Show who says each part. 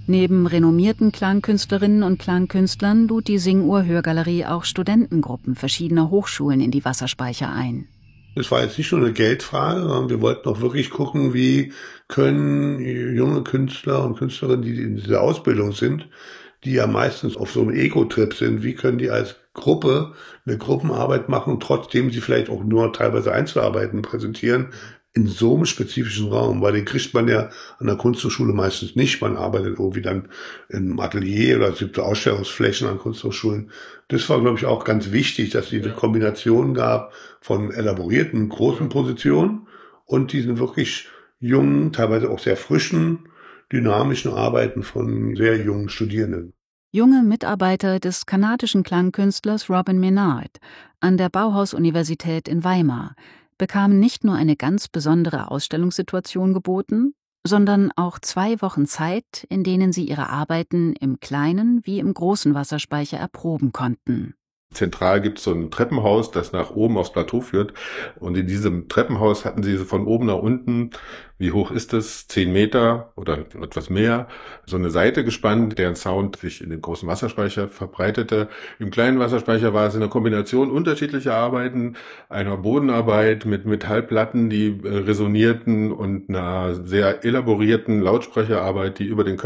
Speaker 1: Neben renommierten Klangkünstlerinnen und Klangkünstlern lud die Singuhr-Hörgalerie auch Studentengruppen verschiedener Hochschulen in die Wasserspeicher ein.
Speaker 2: Es war jetzt nicht nur eine Geldfrage, sondern wir wollten auch wirklich gucken, wie können junge Künstler und Künstlerinnen, die in dieser Ausbildung sind, die ja meistens auf so einem Ego-Trip sind, wie können die als Gruppe eine Gruppenarbeit machen, trotzdem sie vielleicht auch nur teilweise Einzelarbeiten präsentieren, in so einem spezifischen Raum, weil den kriegt man ja an der Kunsthochschule meistens nicht. Man arbeitet irgendwie dann im Atelier oder es gibt so Ausstellungsflächen an Kunsthochschulen. Das war, glaube ich, auch ganz wichtig, dass es diese Kombination gab von elaborierten, großen Positionen und diesen wirklich jungen, teilweise auch sehr frischen, dynamischen Arbeiten von sehr jungen Studierenden.
Speaker 1: Junge Mitarbeiter des kanadischen Klangkünstlers Robin Menard an der Bauhaus-Universität in Weimar bekamen nicht nur eine ganz besondere Ausstellungssituation geboten, sondern auch 2 Wochen Zeit, in denen sie ihre Arbeiten im kleinen wie im großen Wasserspeicher erproben konnten.
Speaker 3: Zentral gibt es so ein Treppenhaus, das nach oben aufs Plateau führt. Und in diesem Treppenhaus hatten sie von oben nach unten, wie hoch ist es, 10 Meter oder etwas mehr, so eine Seite gespannt, deren Sound sich in den großen Wasserspeicher verbreitete. Im kleinen Wasserspeicher war es eine Kombination unterschiedlicher Arbeiten, einer Bodenarbeit mit Metallplatten, die resonierten und einer sehr elaborierten Lautsprecherarbeit, die über den